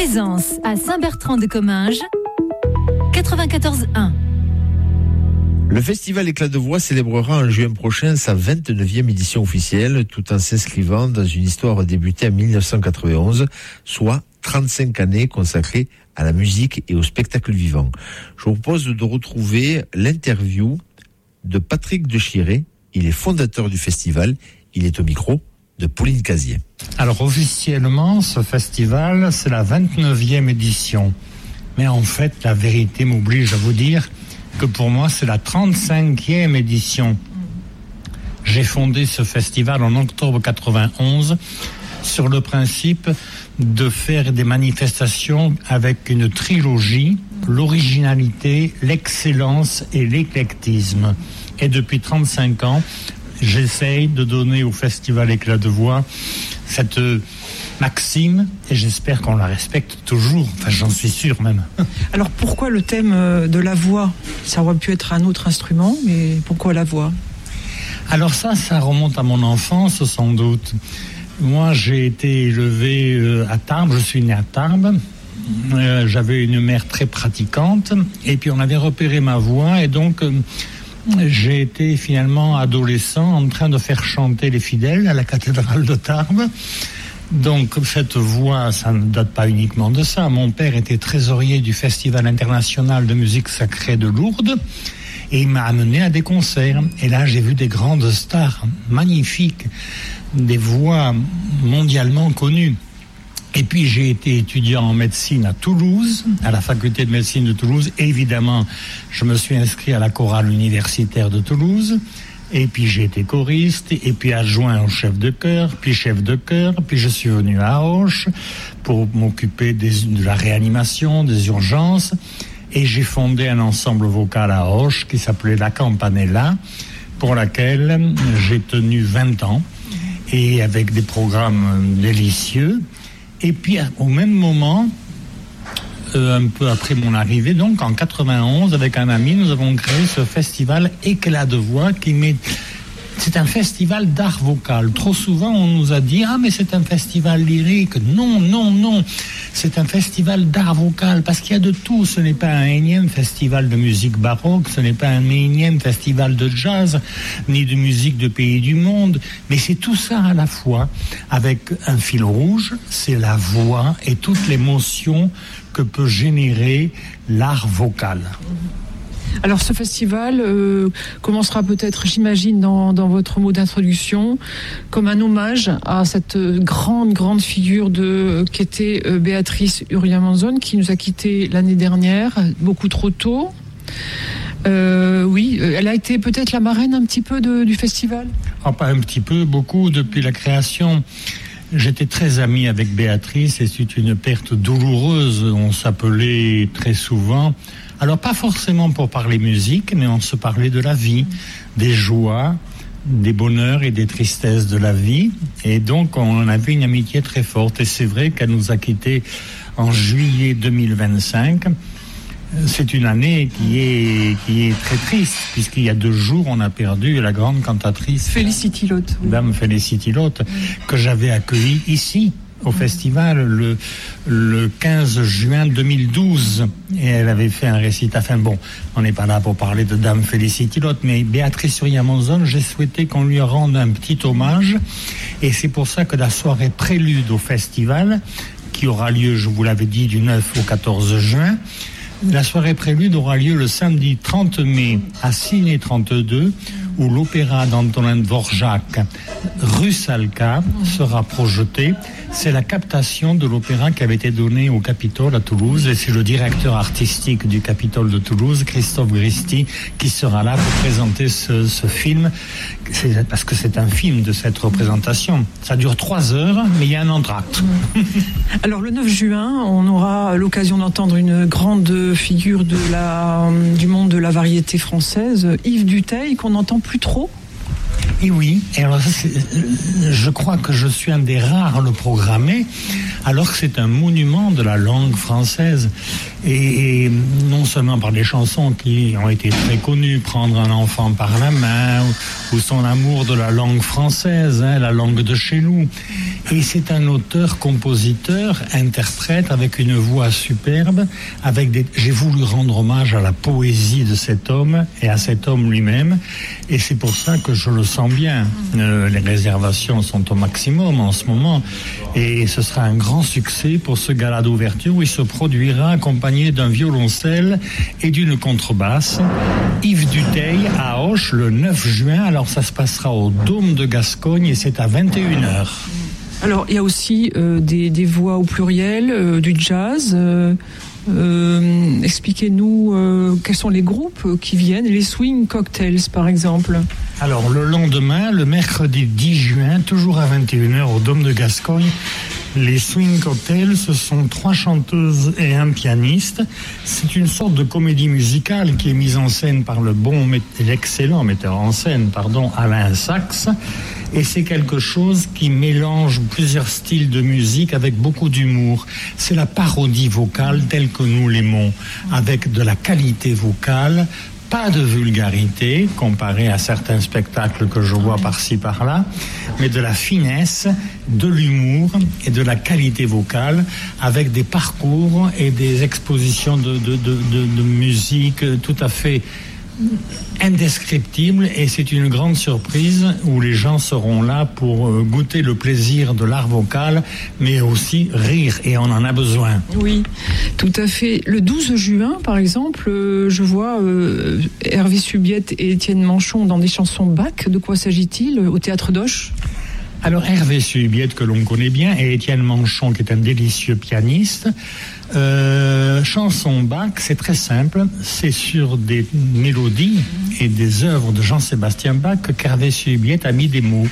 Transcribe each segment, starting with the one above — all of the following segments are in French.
Présence à Saint-Bertrand-de-Comminges, 94.1. Le festival Éclat de Voix célébrera en juin prochain sa 29e édition officielle, tout en s'inscrivant dans une histoire débutée en 1991, soit 35 années consacrées à la musique et au spectacle vivant. Je vous propose de retrouver l'interview de Patrick de Chiré. Il est fondateur du festival. Il est au micro de Pauline Casier. Alors officiellement, ce festival, c'est la 29e édition. Mais en fait, la vérité m'oblige à vous dire que pour moi, c'est la 35e édition. J'ai fondé ce festival en octobre 91 sur le principe de faire des manifestations avec une trilogie, l'originalité, l'excellence et l'éclectisme. Et depuis 35 ans, j'essaye de donner au Festival Éclat de Voix cette maxime, et j'espère qu'on la respecte toujours. Enfin, j'en suis sûr même. Alors pourquoi le thème de la voix ? Ça aurait pu être un autre instrument, mais pourquoi la voix ? Alors ça remonte à mon enfance sans doute. Moi, j'ai été élevé à Tarbes, je suis né à Tarbes. J'avais une mère très pratiquante, et puis on avait repéré ma voix, et donc j'ai été finalement adolescent en train de faire chanter les fidèles à la cathédrale de Tarbes. Donc cette voix, ça ne date pas uniquement de ça. Mon père était trésorier du Festival international de musique sacrée de Lourdes, et il m'a amené à des concerts. Et là, j'ai vu des grandes stars magnifiques, des voix mondialement connues. Et puis j'ai été étudiant en médecine à Toulouse, à la faculté de médecine de Toulouse. Évidemment, je me suis inscrit à la chorale universitaire de Toulouse. Et puis j'ai été choriste, et puis adjoint au chef de chœur, puis chef de chœur. Puis je suis venu à Auch pour m'occuper de la réanimation, des urgences. Et j'ai fondé un ensemble vocal à Auch qui s'appelait La Campanella, pour laquelle j'ai tenu 20 ans, et avec des programmes délicieux. Et puis, au même moment, un peu après mon arrivée, donc en 91, avec un ami, nous avons créé ce festival Éclat de Voix c'est un festival d'art vocal. Trop souvent, on nous a dit « Ah, mais c'est un festival lyrique ». Non. C'est un festival d'art vocal, parce qu'il y a de tout. Ce n'est pas un énième festival de musique baroque, ce n'est pas un énième festival de jazz, ni de musique de pays du monde, mais c'est tout ça à la fois, avec un fil rouge, c'est la voix et toute l'émotion que peut générer l'art vocal. Alors ce festival commencera peut-être, j'imagine, dans votre mot d'introduction, comme un hommage à cette grande figure qui était Béatrice Uriamanzon, qui nous a quittés l'année dernière, beaucoup trop tôt. Oui, elle a été peut-être la marraine un petit peu du festival ? Pas un petit peu, beaucoup depuis la création. J'étais très ami avec Béatrice, et c'est une perte douloureuse. On s'appelait très souvent. Alors pas forcément pour parler musique, mais on se parlait de la vie, des joies, des bonheurs et des tristesses de la vie. Et donc on avait une amitié très forte. Et c'est vrai qu'elle nous a quittés en juillet 2025. C'est une année qui est très triste, puisqu'il y a 2 jours, on a perdu la grande cantatrice Félicity Lotte. Dame Félicity Lotte, que j'avais accueillie ici, au festival, le 15 juin 2012. Et elle avait fait un récit. Enfin bon, on n'est pas là pour parler de Dame Félicity Lotte, mais Béatrice Uriamanzon, j'ai souhaité qu'on lui rende un petit hommage. Et c'est pour ça que la soirée prélude au festival, qui aura lieu, je vous l'avais dit, du 9 au 14 juin, la soirée prélude aura lieu le samedi 30 mai à Ciné 32, où l'opéra d'Antonin Dvorak, Rusalka, sera projeté. C'est la captation de l'opéra qui avait été donnée au Capitole à Toulouse, et c'est le directeur artistique du Capitole de Toulouse, Christophe Gristi, qui sera là pour présenter ce film, parce que c'est un film de cette représentation. Ça dure 3 heures, mais il y a un entracte. Alors le 9 juin, on aura l'occasion d'entendre une grande figure du monde de la variété française, Yves Dutheil, qu'on n'entend plus trop. Et oui, et alors je crois que je suis un des rares à le programmer. alors que c'est un monument de la langue française. Et non seulement par des chansons qui ont été très connues, Prendre un enfant par la main, ou son amour de la langue française, la langue de chez nous. Et c'est un auteur-compositeur, interprète avec une voix superbe, j'ai voulu rendre hommage à la poésie de cet homme et à cet homme lui-même. Et c'est pour ça que je le sens bien. Les réservations sont au maximum en ce moment. Et ce sera un grand succès pour ce gala d'ouverture où il se produira accompagné d'un violoncelle et d'une contrebasse. Yves Dutheil à Auch le 9 juin. Alors ça se passera au Dôme de Gascogne et c'est à 21h. Alors il y a aussi des voix au pluriel, du jazz. Expliquez-nous quels sont les groupes qui viennent, les Swing Cocktails par exemple. Alors le lendemain, le mercredi 10 juin, toujours à 21h au Dôme de Gascogne, les Swing Cocktails, ce sont 3 chanteuses et un pianiste. C'est une sorte de comédie musicale qui est mise en scène par l'excellent metteur en scène, Alain Sachs. Et c'est quelque chose qui mélange plusieurs styles de musique avec beaucoup d'humour. C'est la parodie vocale telle que nous l'aimons, avec de la qualité vocale, pas de vulgarité comparé à certains spectacles que je vois par-ci par-là, mais de la finesse, de l'humour et de la qualité vocale avec des parcours et des expositions de musique tout à fait indescriptible, et c'est une grande surprise où les gens seront là pour goûter le plaisir de l'art vocal, mais aussi rire, et on en a besoin. Oui, tout à fait. Le 12 juin, par exemple, je vois Hervé Subiette et Étienne Manchon dans des chansons Bach. De quoi s'agit-il au Théâtre d'Auch ? Alors Hervé Subiette, que l'on connaît bien, et Étienne Manchon, qui est un délicieux pianiste. Chanson Bach, c'est très simple, c'est sur des mélodies et des œuvres de Jean-Sébastien Bach qu'Hervé Subiette a mis des mots,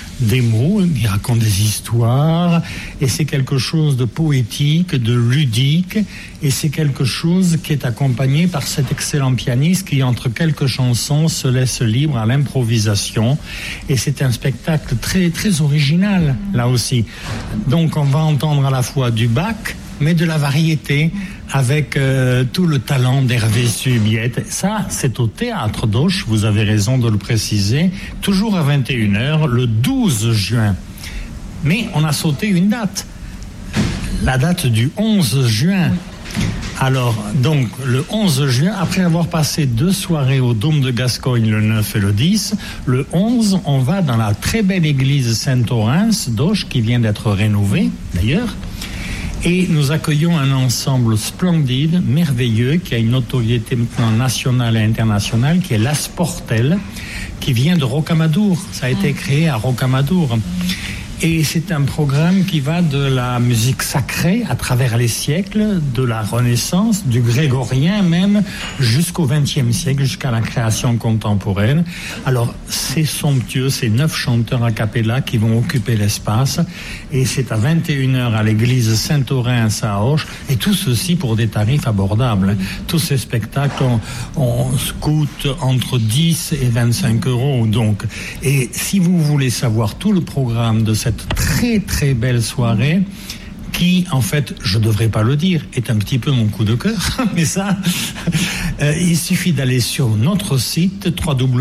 il raconte des histoires, et c'est quelque chose de poétique, de ludique, et c'est quelque chose qui est accompagné par cet excellent pianiste qui, entre quelques chansons, se laisse libre à l'improvisation, et c'est un spectacle très, très original, là aussi. Donc on va entendre à la fois du Bach, mais de la variété, avec tout le talent d'Hervé Subiette. Ça, c'est au Théâtre d'Auch, vous avez raison de le préciser, toujours à 21h, le 12 juin. Mais on a sauté une date, la date du 11 juin. Alors, donc, le 11 juin, après avoir passé 2 soirées au Dôme de Gascogne, le 9 et le 10, le 11, on va dans la très belle église Saint-Orens d'Auch, qui vient d'être rénovée, d'ailleurs. Et nous accueillons un ensemble splendide, merveilleux, qui a une notoriété maintenant nationale et internationale, qui est l'Asportel, qui vient de Rocamadour. Ça a été créé à Rocamadour. Et c'est un programme qui va de la musique sacrée à travers les siècles, de la Renaissance, du grégorien même, jusqu'au XXe siècle, jusqu'à la création contemporaine. Alors, c'est somptueux, c'est 9 chanteurs a cappella qui vont occuper l'espace. Et c'est à 21h à l'église Saint-Orens à Auch. Et tout ceci pour des tarifs abordables. Tous ces spectacles coûtent entre 10 et 25 euros. Donc. Et si vous voulez savoir tout le programme de cette très très belle soirée, qui en fait, je ne devrais pas le dire, est un petit peu mon coup de cœur, mais ça, il suffit d'aller sur notre site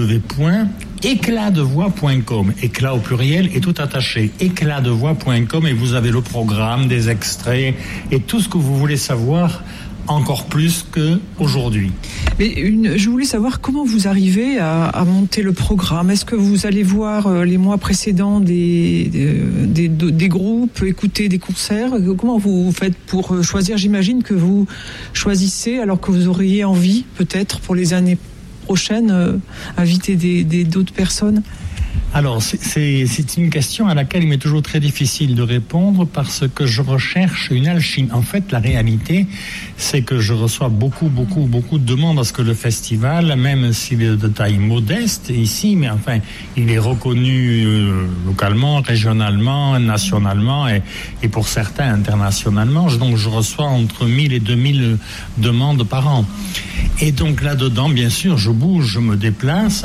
www.éclatdevoix.com, éclat au pluriel et tout attaché, éclatdevoix.com, et vous avez le programme, des extraits et tout ce que vous voulez savoir, encore plus qu'aujourd'hui. Mais je voulais savoir comment vous arrivez à monter le programme. Est-ce que vous allez voir les mois précédents des groupes, écouter des concerts ? Comment vous faites pour choisir ? J'imagine que vous choisissez alors que vous auriez envie, peut-être, pour les années prochaines, inviter d'autres personnes. Alors, c'est une question à laquelle il m'est toujours très difficile de répondre parce que je recherche une alchimie. En fait, la réalité, c'est que je reçois beaucoup de demandes parce que le festival, même s'il est de taille modeste ici, mais enfin, il est reconnu localement, régionalement, nationalement et pour certains internationalement. Donc, je reçois entre 1000 et 2000 demandes par an. Et donc, là-dedans, bien sûr, je bouge, je me déplace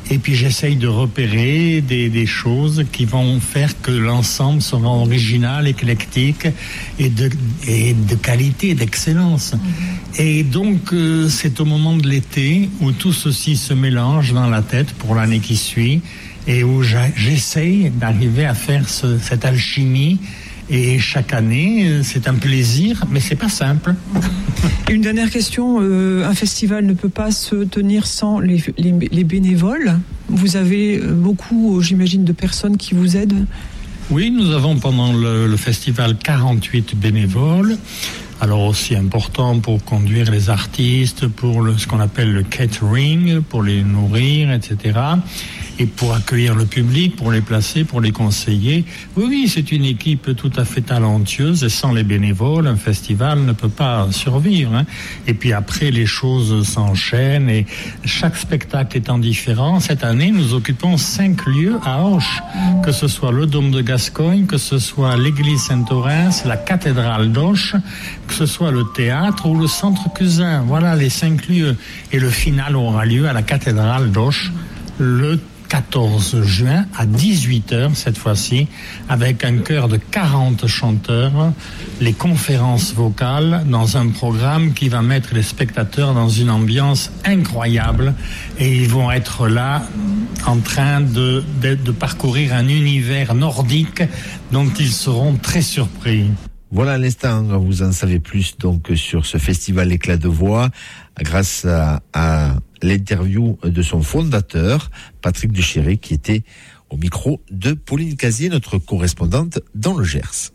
Et puis j'essaye de repérer des choses qui vont faire que l'ensemble sera original, éclectique et de qualité, d'excellence. Et donc c'est au moment de l'été où tout ceci se mélange dans la tête pour l'année qui suit et où j'essaye d'arriver à faire cette alchimie. Et chaque année, c'est un plaisir, mais c'est pas simple. Une dernière question, un festival ne peut pas se tenir sans les bénévoles. Vous avez beaucoup, j'imagine, de personnes qui vous aident. Oui, nous avons pendant le festival 48 bénévoles. Alors aussi important pour conduire les artistes, pour ce qu'on appelle le catering, pour les nourrir, etc. Et pour accueillir le public, pour les placer, pour les conseiller. Oui, c'est une équipe tout à fait talentueuse et sans les bénévoles, un festival ne peut pas survivre. Hein. Et puis après, les choses s'enchaînent et chaque spectacle étant différent. Cette année, nous occupons 5 lieux à Auch, que ce soit le Dôme de Gascogne, que ce soit l'église Saint-Orens, la cathédrale d'Auch, que ce soit le théâtre ou le centre Cousin. Voilà les 5 lieux. Et le final aura lieu à la cathédrale d'Auch le 14 juin à 18h cette fois-ci, avec un chœur de 40 chanteurs, les conférences vocales dans un programme qui va mettre les spectateurs dans une ambiance incroyable et ils vont être là en train de parcourir un univers nordique dont ils seront très surpris. Voilà, à l'instant, vous en savez plus donc sur ce festival Éclat de voix grâce à l'interview de son fondateur, Patrick Duchéré, qui était au micro de Pauline Casier, notre correspondante dans le Gers.